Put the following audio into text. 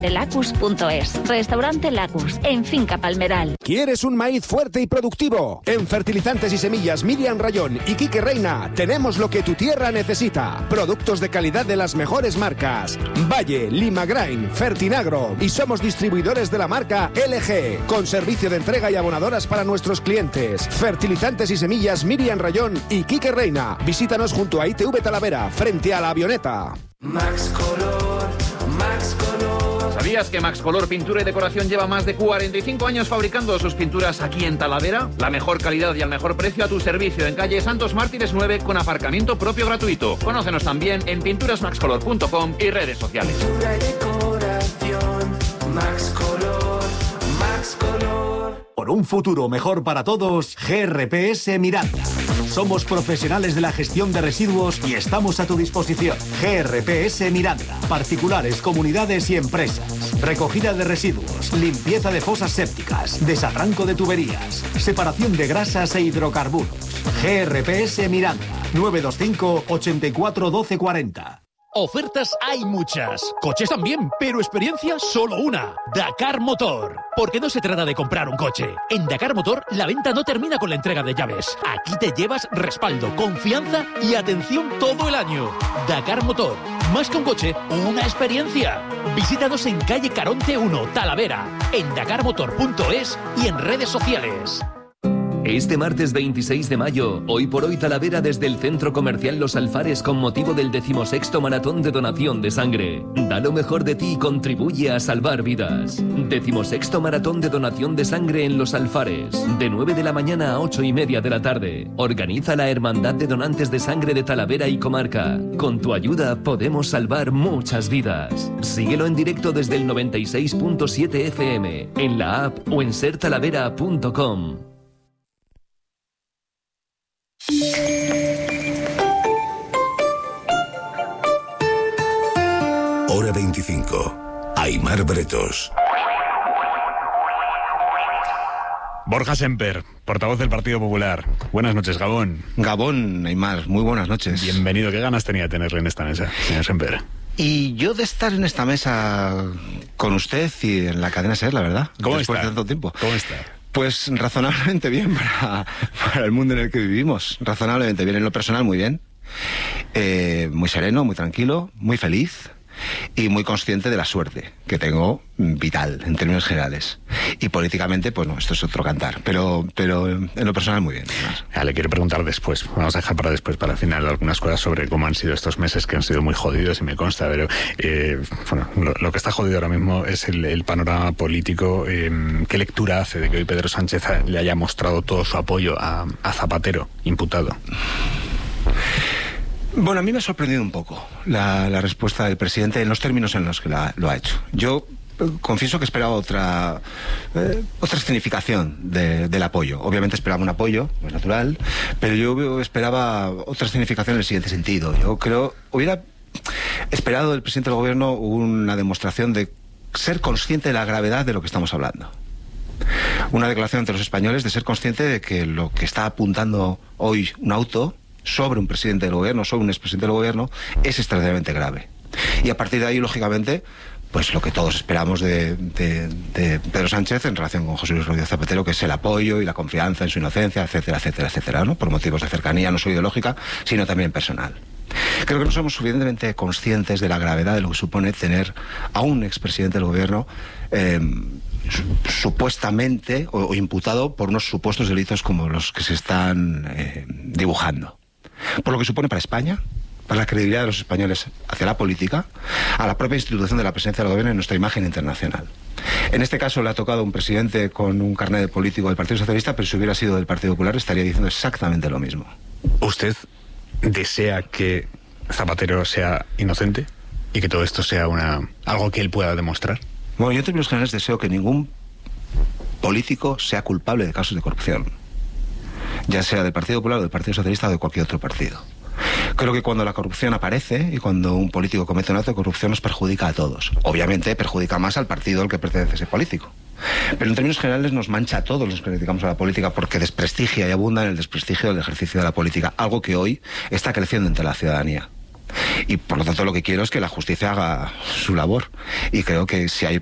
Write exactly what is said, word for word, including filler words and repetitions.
Lacus punto es. Restaurante Lacus, en Finca Palmeral. ¿Quieres un maíz fuerte y productivo? En Fertilizantes y Semillas Miriam Rayón y Quique Reina tenemos lo que tu tierra necesita. Productos de calidad de las mejores marcas. Valle, Limagrain, Fertinagro. Y somos distribuidores de la marca L G, con servicio de entrega y abonadoras para nuestros clientes. Fertilizantes y Semillas Miriam Rayón y Quique Reina. Visítanos junto a I T V Talavera, frente a la Avioneta. Max Color, Max Color. ¿Sabías que Max Color Pintura y Decoración lleva más de cuarenta y cinco años fabricando sus pinturas aquí en Talavera? La mejor calidad y al mejor precio a tu servicio en calle Santos Mártires nueve con aparcamiento propio gratuito. Conócenos también en pinturas max color punto com y redes sociales. Pintura y decoración, Max Color, Max Color. Por un futuro mejor para todos, G R P S Miranda. Somos profesionales de la gestión de residuos y estamos a tu disposición. G R P S Miranda. Particulares, comunidades y empresas. Recogida de residuos, limpieza de fosas sépticas, desarranco de tuberías, separación de grasas e hidrocarburos. G R P S Miranda. nueve dos cinco, ochenta y cuatro, doce cuarenta. Ofertas hay muchas. Coches también, pero experiencia solo una. Dakar Motor. Porque no se trata de comprar un coche. En Dakar Motor, la venta no termina con la entrega de llaves. Aquí te llevas respaldo, confianza y atención todo el año. Dakar Motor. Más que un coche, una experiencia. Visítanos en calle Caronte uno, Talavera, en dakar motor punto es y en redes sociales. Este martes veintiséis de mayo, Hoy por Hoy Talavera desde el Centro Comercial Los Alfares con motivo del decimosexto Maratón de Donación de Sangre. Da lo mejor de ti y contribuye a salvar vidas. Decimosexto Maratón de Donación de Sangre en Los Alfares, de nueve de la mañana a ocho y media de la tarde. Organiza la Hermandad de Donantes de Sangre de Talavera y Comarca. Con tu ayuda podemos salvar muchas vidas. Síguelo en directo desde el noventa y seis punto siete F M, en la app o en ser talavera punto com. Hora veinticinco. Aimar Bretos. Borja Semper, portavoz del Partido Popular. Buenas noches, Gabón. Gabón, Aimar, muy buenas noches. Bienvenido. ¿Qué ganas tenía de tenerle en esta mesa, señor Semper? Y yo de estar en esta mesa con usted y en la cadena SER, la verdad. ¿Cómo después está? de tanto tiempo. ¿Cómo está? Pues razonablemente bien para, para el mundo en el que vivimos. Razonablemente bien. En lo personal, muy bien. Eh, muy sereno, muy tranquilo, muy feliz y muy consciente de la suerte que tengo, vital, en términos generales. Y políticamente, pues no, esto es otro cantar. Pero, pero en lo personal, muy bien. Ya, le quiero preguntar después. Vamos a dejar para después, para el final, algunas cosas sobre cómo han sido estos meses, que han sido muy jodidos y me consta. Pero eh, bueno, lo, lo que está jodido ahora mismo es el, el panorama político. Eh, ¿Qué lectura hace de que hoy Pedro Sánchez le haya mostrado todo su apoyo a, a Zapatero, imputado? Bueno, a mí me ha sorprendido un poco la, la respuesta del presidente en los términos en los que la, lo ha hecho. Yo eh, confieso que esperaba otra eh, otra escenificación de, del apoyo. Obviamente esperaba un apoyo, es natural, pero yo esperaba otra escenificación en el siguiente sentido. Yo creo, hubiera esperado del presidente del gobierno una demostración de ser consciente de la gravedad de lo que estamos hablando. Una declaración ante los españoles de ser consciente de que lo que está apuntando hoy un auto sobre un presidente del gobierno, sobre un expresidente del gobierno, es extraordinariamente grave. Y a partir de ahí, lógicamente, pues lo que todos esperamos de, de, de Pedro Sánchez en relación con José Luis Rodríguez Zapatero, que es el apoyo y la confianza en su inocencia, etcétera, etcétera, etcétera, ¿no? Por motivos de cercanía, no solo ideológica, sino también personal. Creo que no somos suficientemente conscientes de la gravedad de lo que supone tener a un expresidente del gobierno eh, supuestamente o, o imputado por unos supuestos delitos como los que se están eh, dibujando. Por lo que supone para España, para la credibilidad de los españoles hacia la política, a la propia institución de la presidencia del gobierno y nuestra imagen internacional. En este caso le ha tocado un presidente con un carnet de político del Partido Socialista, pero si hubiera sido del Partido Popular estaría diciendo exactamente lo mismo. ¿Usted desea que Zapatero sea inocente y que todo esto sea una algo que él pueda demostrar? Bueno, yo en términos generales deseo que ningún político sea culpable de casos de corrupción, ya sea del Partido Popular o del Partido Socialista o de cualquier otro partido. Creo que cuando la corrupción aparece y cuando un político comete un acto de corrupción nos perjudica a todos. Obviamente perjudica más al partido al que pertenece ese político. Pero en términos generales nos mancha a todos los que dedicamos a la política porque desprestigia y abunda en el desprestigio del ejercicio de la política, algo que hoy está creciendo entre la ciudadanía. Y por lo tanto lo que quiero es que la justicia haga su labor. Y creo que si hay